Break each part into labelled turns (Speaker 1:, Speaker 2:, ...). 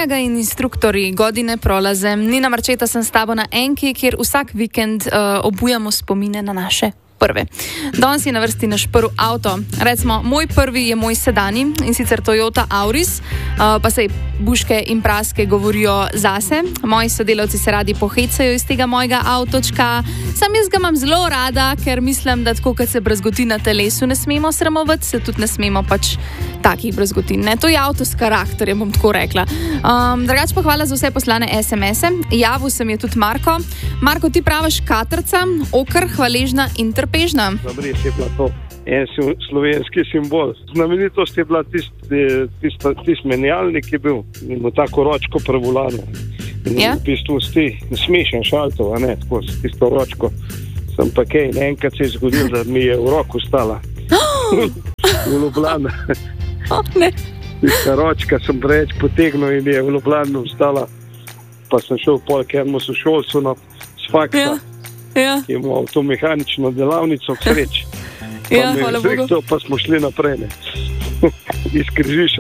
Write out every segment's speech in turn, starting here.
Speaker 1: Majaga in instruktorji Godine prolaze. Nina Marčeta sem s tabo na Enki, kjer vsak vikend obujamo spomine na naše prve. Danes je na vrsti naš prvi avto. Recimo, moj prvi je moj sedani, in sicer Toyota Auris, pa sej buške in praske govorijo zase. Moji sodelavci se radi pohecajo iz tega mojega avtočka. Sam jaz ga imam zelo rada, ker mislim, da tako, kot se brazgoti na telesu ne smemo sramovati, se tudi ne smemo pač takih brazgotin. Ne? To je avto s karakterjem, bom tako rekla. Drugač pa hvala za vse poslane SMS-e. Javil se mi je tudi Marko. Marko, ti praviš katrca, okr, hvaležna in trpežna.
Speaker 2: Dobro, je bila to en slovenski simbol. Znamenitost je bila tisti menjalnik, ki je bil in tako ročko prevolano.
Speaker 1: Ja?
Speaker 2: V bistvu smešen šaltov, a ne, tako s tisto ročko. Sem pa kaj, enkrat se je zgodil, da mi je v roku stala. V Ljubljani.
Speaker 1: Ne.
Speaker 2: Tista ročka sem preveč potegnil in je v Ljubljani stala. Pa sem šel pol k enemu sošolcu s faksa,
Speaker 1: Ja.
Speaker 2: ki je imel avtomehanično delavnico, k sreči.
Speaker 1: Ja, hvala Bogu.
Speaker 2: Pa smo šli naprej, ne. Iz Križiša.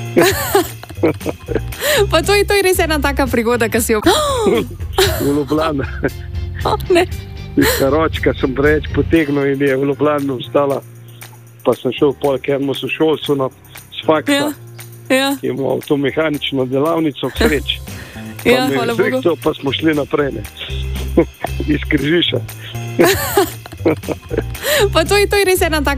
Speaker 1: Pa to je res ena taka prigoda, ki si jo...
Speaker 2: V Ljubljani.
Speaker 1: Ne.
Speaker 2: Tista ročka sem preveč potegnil in je v Ljubljani stala. Pa sem šel pol k enemu sošolcu s faksa,
Speaker 1: Ja.
Speaker 2: ki je imel avtomehanično delavnico, k sreči.
Speaker 1: Ja, hvala Bogu.
Speaker 2: Pa smo šli naprej, ne. Iz Križiša.
Speaker 1: Pa to je res ena taka